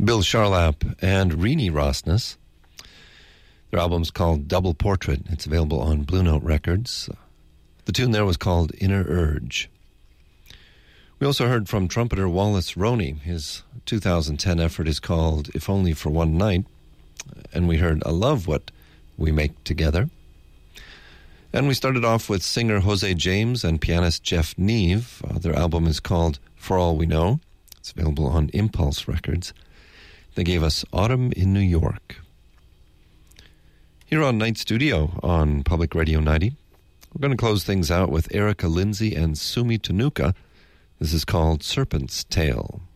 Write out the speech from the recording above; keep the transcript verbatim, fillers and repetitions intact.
Bill Charlap and Renee Rosnes. Their album's called Double Portrait. It's available on Blue Note Records. The tune there was called Inner Urge. We also heard from trumpeter Wallace Roney. His two thousand ten effort is called If Only for One Night. And we heard I Love What We Make Together. And we started off with singer Jose James and pianist Jeff Neve. Uh, their album is called For All We Know. It's available on Impulse Records. They gave us Autumn in New York. Here on Night Studio on Public Radio ninety, we're going to close things out with Erica Lindsay and Sumi Tanuka. This is called Serpent's Tail.